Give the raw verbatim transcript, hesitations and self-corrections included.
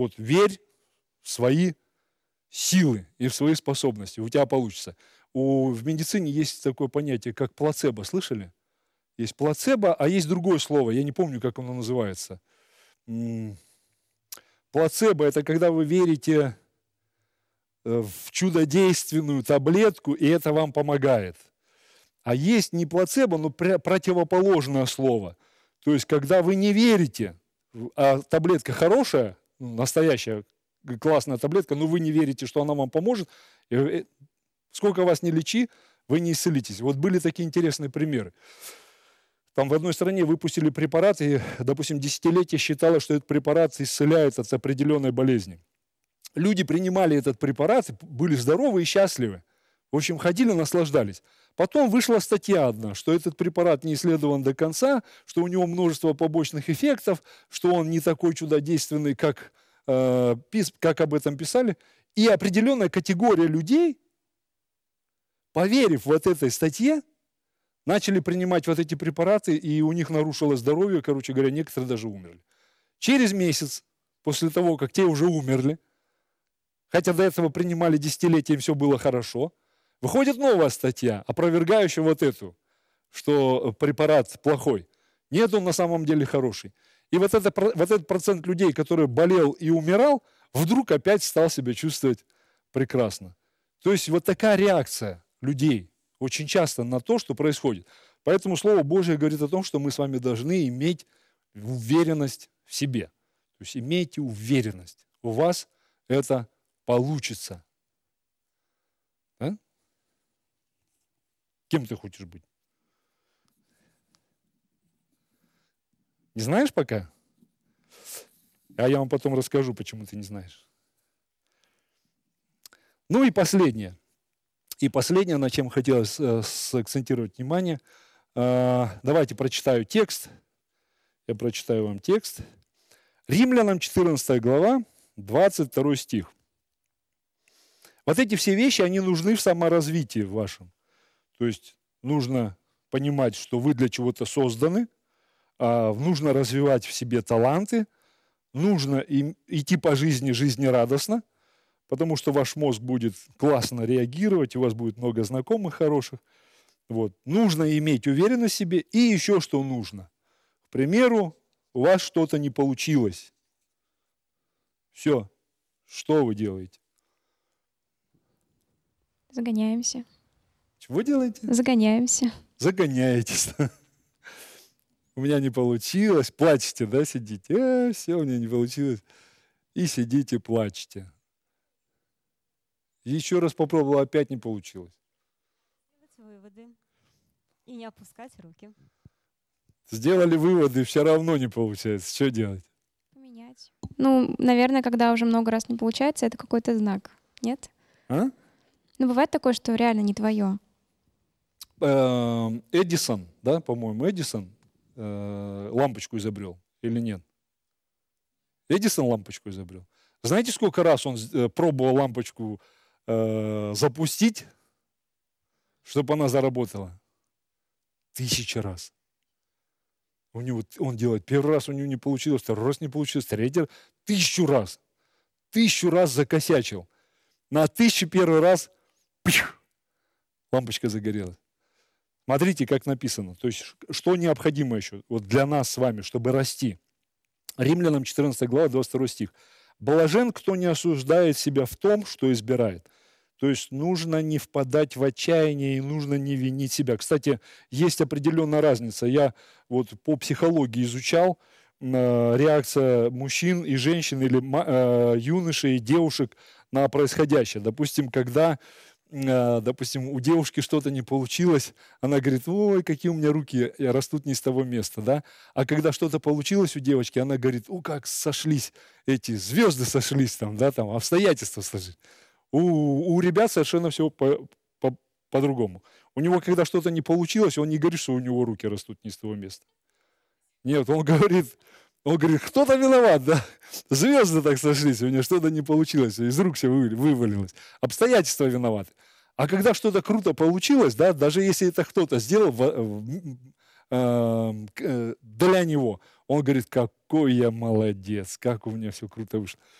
Вот верь в свои силы и в свои способности, у тебя получится. У, в медицине есть такое понятие, как плацебо, слышали? Есть плацебо, а есть другое слово, я не помню, как оно называется. М, Плацебо – это когда вы верите э, в чудодейственную таблетку, и это вам помогает. А есть не плацебо, но пр- противоположное слово. То есть, когда вы не верите, в- а таблетка хорошая, ну, настоящая г- классная таблетка, но вы не верите, что она вам поможет, и, э, сколько вас не лечи, вы не исцелитесь. Вот были такие интересные примеры. Там в одной стране выпустили препарат, и, допустим, десятилетия считалось, что этот препарат исцеляет от определенной болезни. Люди принимали этот препарат, были здоровы и счастливы. В общем, ходили, наслаждались. Потом вышла статья одна, что этот препарат не исследован до конца, что у него множество побочных эффектов, что он не такой чудодейственный, как, э, пис, как об этом писали. И определенная категория людей, поверив вот этой статье, начали принимать вот эти препараты, и у них нарушилось здоровье, короче говоря, некоторые даже умерли. Через месяц, после того, как те уже умерли, хотя до этого принимали десятилетия, и все было хорошо, выходит новая статья, опровергающая вот эту, что препарат плохой. Нет, он на самом деле хороший. И вот, это, вот этот процент людей, который болел и умирал, вдруг опять стал себя чувствовать прекрасно. То есть вот такая реакция людей очень часто на то, что происходит. Поэтому Слово Божие говорит о том, что мы с вами должны иметь уверенность в себе. То есть имейте уверенность. У вас это получится. Да? Кем ты хочешь быть? Не знаешь пока? А я вам потом расскажу, почему ты не знаешь. Ну и последнее. И последнее, на чем хотелось э, сакцентировать внимание. Э, давайте прочитаю текст. Я прочитаю вам текст. Римлянам четырнадцатая глава, двадцать второй стих. Вот эти все вещи, они нужны в саморазвитии вашем. То есть нужно понимать, что вы для чего-то созданы, э, нужно развивать в себе таланты, нужно им идти по жизни жизнерадостно, потому что ваш мозг будет классно реагировать, у вас будет много знакомых хороших. Вот. Нужно иметь уверенность в себе. И еще что нужно. К примеру, у вас что-то не получилось. Все. Что вы делаете? Загоняемся. Чего делаете? Загоняемся. Загоняетесь. У меня не получилось. Плачете, да, сидите? Э, все, у меня не получилось. И сидите, плачете. Еще раз попробовал, опять не получилось. Делать выводы и не опускать руки. Сделали выводы, все равно не получается. Что делать? Поменять. Ну, наверное, когда уже много раз не получается, это какой-то знак. Нет? А? Ну, бывает такое, что реально не твое. Эм, Эдисон, да, по-моему, Эдисон э, лампочку изобрел или нет? Эдисон лампочку изобрел. Знаете, сколько раз он э, пробовал лампочку э, запустить, чтобы она заработала? Тысячи раз. У него, он делает первый раз, у него не получилось, второй раз не получилось, третий раз, тысячу раз. Тысячу раз закосячил. На тысячу первый раз пих, лампочка загорелась. Смотрите, как написано. То есть, что необходимо еще вот для нас с вами, чтобы расти. Римлянам четырнадцатая глава, двадцать второй стих. «Блажен, кто не осуждает себя в том, что избирает». То есть нужно не впадать в отчаяние и нужно не винить себя. Кстати, есть определенная разница. Я вот по психологии изучал э, реакция мужчин и женщин или э, юношей и девушек на происходящее. Допустим, когда допустим, у девушки что-то не получилось, она говорит: ой, какие у меня руки растут не с того места, да? А когда что-то получилось у девочки, она говорит: о, как сошлись эти звезды, сошлись там, да, там обстоятельства сложились. У, у ребят совершенно все по, по, по-другому. У него, когда что-то не получилось, он не говорит, что у него руки растут не с того места. Нет, он говорит, он говорит, кто-то виноват, да? Звезды так сошлись, у меня что-то не получилось, из рук все вывалилось. Обстоятельства виноваты. А когда что-то круто получилось, да, даже если это кто-то сделал для него, он говорит: какой я молодец, как у меня все круто вышло.